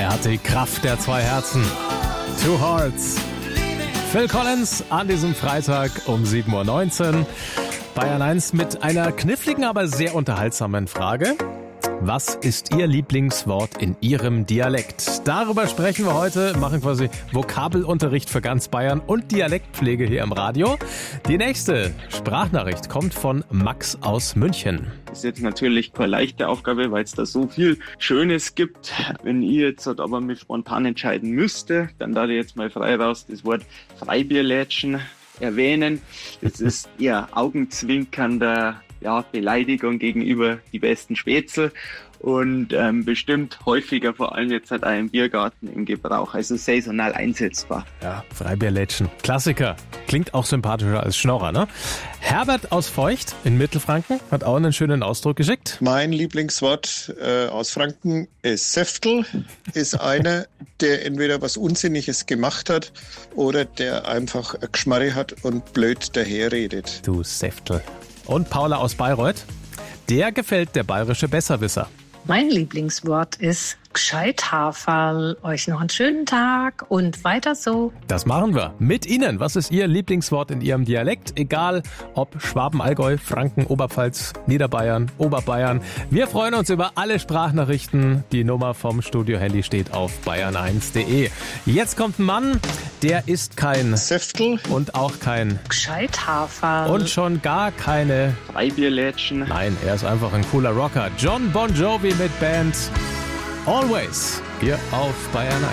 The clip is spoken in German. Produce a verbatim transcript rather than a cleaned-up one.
Er hat die Kraft der zwei Herzen. Two Hearts. Phil Collins an diesem Freitag um sieben Uhr neunzehn. Bayern eins mit einer kniffligen, aber sehr unterhaltsamen Frage. Was ist Ihr Lieblingswort in Ihrem Dialekt? Darüber sprechen wir heute, machen quasi Vokabelunterricht für ganz Bayern und Dialektpflege hier im Radio. Die nächste Sprachnachricht kommt von Max aus München. Das ist jetzt natürlich keine leichte Aufgabe, weil es da so viel Schönes gibt. Wenn ich jetzt aber mich spontan entscheiden müsste, dann darf ich jetzt mal frei raus das Wort Freibierlätschen erwähnen. Das ist eher augenzwinkernder ja, Beleidigung gegenüber die besten Spätzle und ähm, bestimmt häufiger, vor allem jetzt halt auch im Biergarten im Gebrauch, also saisonal einsetzbar. Ja, Freibierlätschen, Klassiker. Klingt auch sympathischer als Schnorrer, ne? Herbert aus Feucht in Mittelfranken hat auch einen schönen Ausdruck geschickt. Mein Lieblingswort äh, aus Franken ist Säftel. Ist einer, der entweder was Unsinniges gemacht hat oder der einfach ein Geschmarri hat und blöd daherredet. Du Säftel. Und Paula aus Bayreuth, der gefällt der bayerische Besserwisser. Mein Lieblingswort ist Gescheithaferl. Euch noch einen schönen Tag und weiter so. Das machen wir mit Ihnen. Was ist Ihr Lieblingswort in Ihrem Dialekt? Egal ob Schwaben, Allgäu, Franken, Oberpfalz, Niederbayern, Oberbayern. Wir freuen uns über alle Sprachnachrichten. Die Nummer vom Studio-Handy steht auf bayern eins punkt de. Jetzt kommt ein Mann, der ist kein Säftel und auch kein Gescheithaferl. und schon gar keine Freibierlätschen. Nein, er ist einfach ein cooler Rocker. John Bon Jovi mit Band Always hier auf Bayern eins.